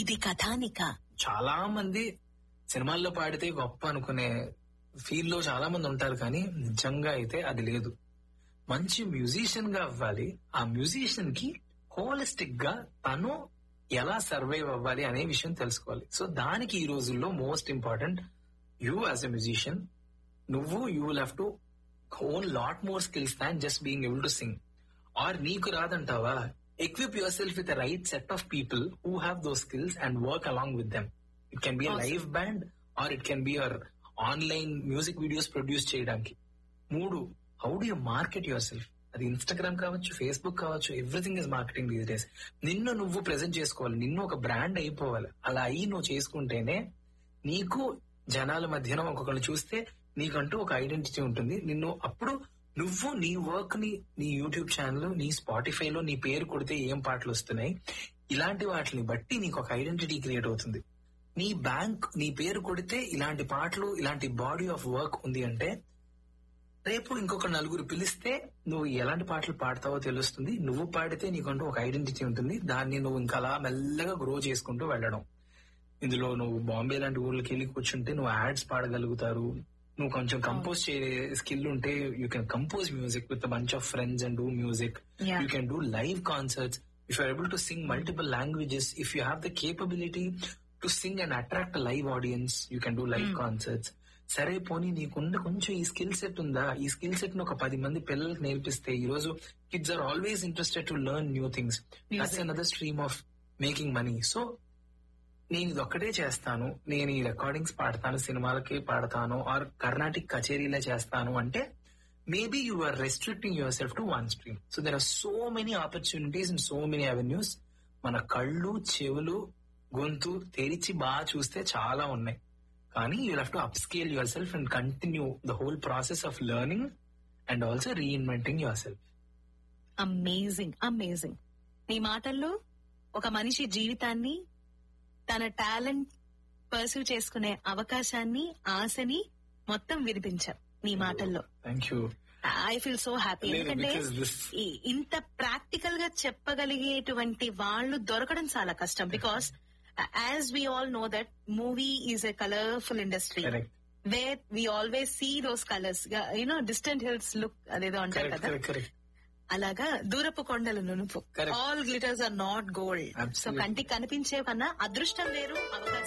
ఇది కథానిక. చాలా మంది సినిమాల్లో పాడితే గొప్ప అనుకునే ఫీల్ లో చాలా మంది ఉంటారు, కానీ నిజంగా అయితే అది లేదు. మంచి మ్యూజిషియన్ గా అవ్వాలి. ఆ మ్యూజిషియన్ కి హోలిస్టిక్ గా తను ఎలా సర్వైవ్ అవ్వాలి అనే విషయం తెలుసుకోవాలి. సో దానికి ఈ రోజుల్లో most important you as a musician, నువ్వు you will have to own lot more skills than just being able to sing. Are నీకు రాదంటావా, equip yourself with the right set of people who have those skills and work along with them. It can be a live band or it can be your online music videos produce చేయడానికి. 3, how do you market yourself? అది Instagram కావచ్చు, Facebook కావచ్చు, everything is marketing these days. నిన్ను నువ్వు present చేసుకోవాలి, నిన్ను ఒక brand అయిపోవాలి. అలా అయ్యి నువ్వు చేసుకుంటేనే నీకు జనాల మధ్యన ఒక్కొక్కరు చూస్తే నీకంటూ ఒక ఐడెంటిటీ ఉంటుంది. నిన్ను అప్పుడు నువ్వు నీ వర్క్ ని, నీ యూట్యూబ్ ఛానల్, నీ స్పాటిఫైలో నీ పేరు కొడితే ఏం పాటలు వస్తున్నాయి, ఇలాంటి వాటిని బట్టి నీకు ఒక ఐడెంటిటీ క్రియేట్ అవుతుంది. నీ బ్యాంక్, నీ పేరు కొడితే ఇలాంటి పాటలు, ఇలాంటి బాడీ ఆఫ్ వర్క్ ఉంది అంటే రేపు ఇంకొక నలుగురు పిలిస్తే నువ్వు ఎలాంటి పాటలు పాడతావో తెలుస్తుంది. నువ్వు పాడితే నీకంటూ ఒక ఐడెంటిటీ ఉంటుంది. దాన్ని నువ్వు ఇంకా అలా మెల్లగా గ్రో చేసుకుంటూ వెళ్ళడం. ఇందులో నువ్వు బాంబే లాంటి ఊర్లకి వెళ్ళి కూర్చుంటే నువ్వు యాడ్స్ పాడగలుగుతారు. నువ్వు కొంచెం కంపోజ్ చేసే స్కిల్ ఉంటే you can compose music with bunch of friends and do music. You can do live concerts. If you are able to sing multiple languages, if you have the capability to sing and attract live audience, you can do live concerts. సరే పోనీ నీకున్న కొంచెం ఈ skill set ఉందా, ఈ skill set ను ఒక 10 మంది పిల్లలకు నేర్పిస్తే, ఈ రోజు kids are always interested to learn new things. That's another stream of making money. So నేను ఇది ఒక్కటే చేస్తాను, నేను ఈ రికార్డింగ్స్ పాడతాను, సినిమాలకి పాడతాను, ఆర్ కర్ణాటిక్ కచేరీలే చేస్తాను అంటే maybe you are restricting your self to one stream. So there are so many opportunities and so many avenues. మన కళ్ళు, చెవులు, గొంతు తెరిచి బాగా చూస్తే చాలా ఉన్నాయి. కానీ you have to upscale your self and continue the whole process of learning and also reinventing your self. Amazing, amazing. నీ మాటల్లో ఒక మనిషి జీవితాన్ని, తన టాలెంట్ పర్సూ చేసుకునే అవకాశాన్ని, ఆశని మొత్తం వినిపించావు నీ మాటల్లో. Thank you. I feel so happy. ఎందుకంటే ఇంత ప్రాక్టికల్ గా చెప్పగలిగేటువంటి వాళ్ళు దొరకడం చాలా కష్టం. Because as we all know that movie is a colourful industry where we always see those colours. Distant hills look అదేదో అంటారు కదా, అలాగా దూరపు కొండల నునుపు. All glitters are not gold. So కంటికి కనిపించే కన్నా అదృష్టం వేరు, అవకాశం